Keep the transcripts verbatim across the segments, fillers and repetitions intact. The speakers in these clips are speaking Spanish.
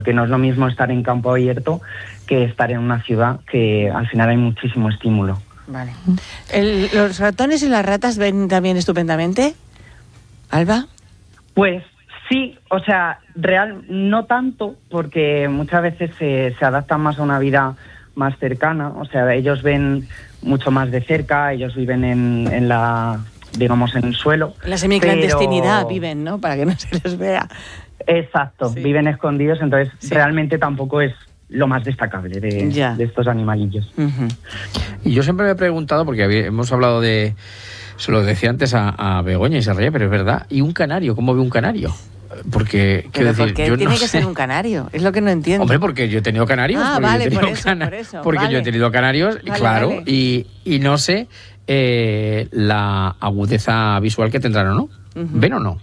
que no es lo mismo estar en campo abierto que estar en una ciudad, que al final hay muchísimo estímulo. Vale. El, ¿Los ratones y las ratas ven también estupendamente, Alba? Pues sí, o sea, real no tanto, porque muchas veces se, se adaptan más a una vida más cercana, o sea, ellos ven mucho más de cerca, ellos viven en, en la, digamos, en el suelo. En la semiclandestinidad pero... viven, ¿no? Para que no se les vea. Exacto, sí. Viven escondidos, entonces sí. realmente tampoco es lo más destacable de, de estos animalillos. Uh-huh. Y yo siempre me he preguntado, porque había, hemos hablado de, se lo decía antes a, a Begoña y se reía, pero es verdad, ¿y un canario? ¿Cómo ve un canario? Porque, ¿Pero decir, por qué yo tiene no que sé. ser un canario? Es lo que no entiendo. Hombre, porque yo he tenido canarios. Ah, porque vale, yo he tenido por eso, cana- por eso. Porque vale. yo he tenido canarios, Vale, claro, vale. Y, y no sé eh, la agudeza visual que tendrán o no. Uh-huh. ¿Ven o no?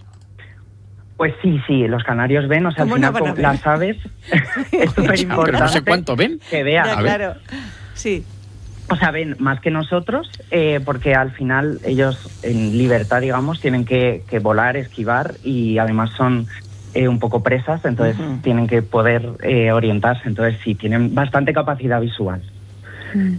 Pues sí, sí, los canarios ven, o sea, al final no con las aves es súper importante. Pero no sé cuánto ven. Que vean. Ya, claro, sí. O sea, ven más que nosotros, eh, porque al final ellos en libertad, digamos, tienen que, que volar, esquivar y además son eh, un poco presas, entonces uh-huh. tienen que poder eh, orientarse. Entonces sí, tienen bastante capacidad visual. Mm.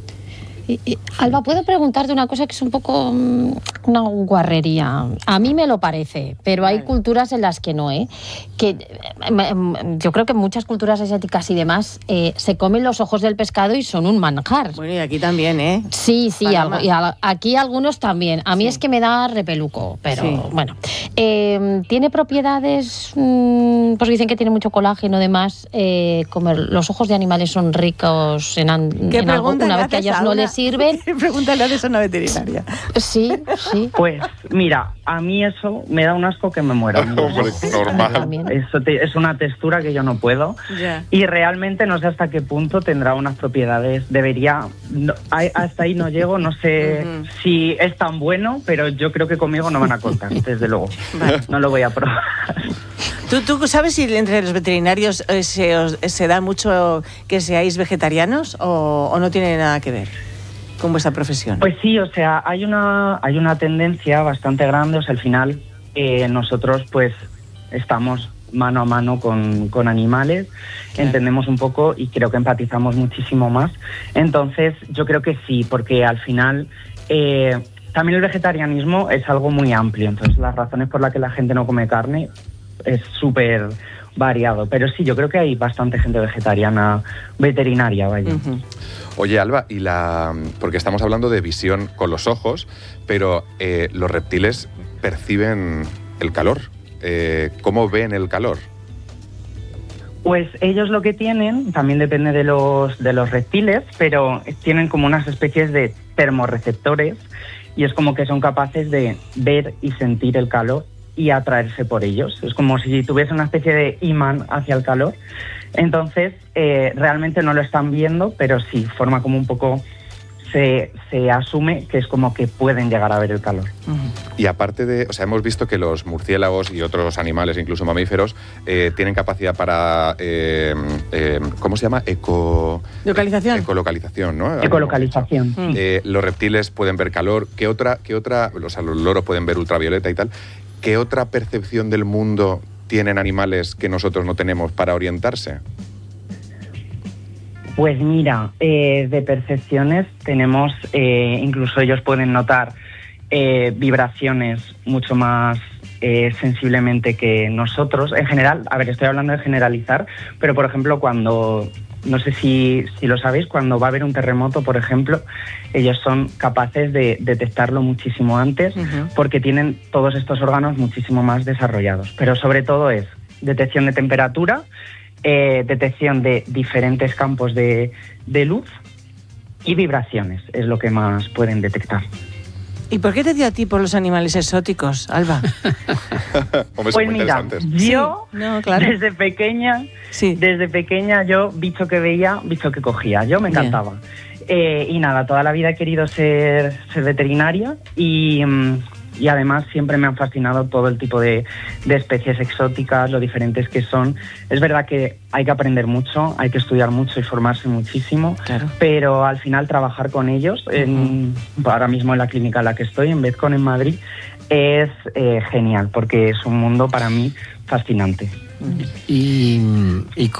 Y, y, Alba, ¿puedo preguntarte una cosa que es un poco um, una guarrería? A mí me lo parece, pero hay vale. culturas en las que no, ¿eh? Que eh, yo creo que en muchas culturas asiáticas y demás eh, se comen los ojos del pescado y son un manjar. Bueno, y aquí también, ¿eh? Sí, sí, algo, y a, aquí algunos también. A mí sí. es que me da repeluco, pero sí. bueno. Eh, ¿Tiene propiedades? Mmm, pues dicen que tiene mucho colágeno, demás. Eh, comer los ojos de animales son ricos en, an, en algo. Una vez que a ellas no les sirven. Pregúntale a eso a una veterinaria. Sí, sí. Pues mira, a mí eso me da un asco que me muero. Hombre, normal. Eso te, es una textura que yo no puedo. Yeah. Y realmente no sé hasta qué punto tendrá unas propiedades. Debería... No, hasta ahí no llego, no sé uh-huh. si es tan bueno, pero yo creo que conmigo no van a contar, desde luego. Vale. No lo voy a probar. ¿Tú, ¿Tú sabes si entre los veterinarios eh, se, os, se da mucho que seáis vegetarianos o, o no tiene nada que ver con vuestra profesión? Pues sí, o sea, hay una hay una tendencia bastante grande, o sea, al final eh, nosotros pues estamos mano a mano con, con animales, claro. entendemos un poco y creo que empatizamos muchísimo más. Entonces, yo creo que sí, porque al final eh, también el vegetarianismo es algo muy amplio, entonces las razones por las que la gente no come carne es súper variado, pero sí, yo creo que hay bastante gente vegetariana veterinaria, vaya. Uh-huh. Oye, Alba, y la porque estamos hablando de visión con los ojos, pero eh, los reptiles perciben el calor. Eh, ¿Cómo ven el calor? Pues ellos lo que tienen, también depende de los, de los reptiles, pero tienen como unas especies de termorreceptores y es como que son capaces de ver y sentir el calor y atraerse por ellos. Es como si tuviese una especie de imán hacia el calor. Entonces, eh, realmente no lo están viendo, pero sí, forma como un poco... Se, se asume que es como que pueden llegar a ver el calor. Uh-huh. Y aparte de... O sea, hemos visto que los murciélagos y otros animales, incluso mamíferos, eh, tienen capacidad para... Eh, eh, ¿Cómo se llama? Eco... Localización. Ecolocalización, ¿no? Ecolocalización. Uh-huh. Eh, los reptiles pueden ver calor. ¿Qué otra, qué otra... O sea, los loros pueden ver ultravioleta y tal. ¿Qué otra percepción del mundo tienen animales que nosotros no tenemos para orientarse? Pues mira, eh, de percepciones tenemos, eh, incluso ellos pueden notar eh, vibraciones mucho más eh, sensiblemente que nosotros. En general, a ver, estoy hablando de generalizar, pero por ejemplo cuando, no sé si, si lo sabéis, cuando va a haber un terremoto, por ejemplo, ellos son capaces de detectarlo muchísimo antes uh-huh. porque tienen todos estos órganos muchísimo más desarrollados. Pero sobre todo es detección de temperatura, Eh, detección de diferentes campos de, de luz y vibraciones, es lo que más pueden detectar. ¿Y por qué te dio a ti por los animales exóticos, Alba? Hombre, pues mira, yo sí, no, claro. desde pequeña, sí. desde pequeña yo bicho que veía, bicho que cogía, yo me encantaba. Eh, y nada, toda la vida he querido ser, ser veterinaria y... Um, Y además siempre me han fascinado todo el tipo de, de especies exóticas, lo diferentes que son. Es verdad que hay que aprender mucho, hay que estudiar mucho y formarse muchísimo, claro. pero al final trabajar con ellos, en, uh-huh. ahora mismo en la clínica en la que estoy, en Vetcon en Madrid, es eh, genial, porque es un mundo para mí fascinante. Y, y